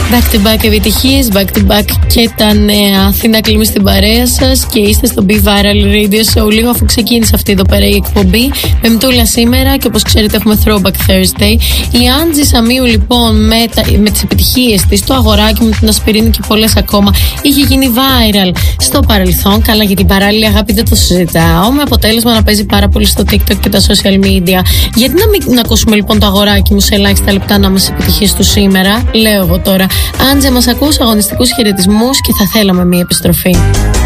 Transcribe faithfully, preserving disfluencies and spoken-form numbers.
Back to back επιτυχίες, back to back και τα νέα. Αθήνα Κλίμη στην παρέα σας και είστε στο Be Viral Radio Show. Λίγο αφού ξεκίνησε αυτή εδώ πέρα η εκπομπή, Πεμπτούλα σήμερα και όπως ξέρετε έχουμε Throwback Thursday. Η Άντζη Σαμίου λοιπόν με, τα, με τις επιτυχίες της, το αγοράκι μου, την Ασπιρίνη και πολλές ακόμα, είχε γίνει viral στο παρελθόν. Καλά, για την παράλληλη αγάπη δεν το συζητάω. Με αποτέλεσμα να παίζει πάρα πολύ στο TikTok και τα social media. Γιατί να μην να ακούσουμε λοιπόν το αγοράκι μου σε ελάχιστα λεπτά να μας επιτυχίες του σήμερα, λέω εγώ τώρα. Άντζε, μας ακούς, αγωνιστικούς χαιρετισμούς και θα θέλαμε μια επιστροφή.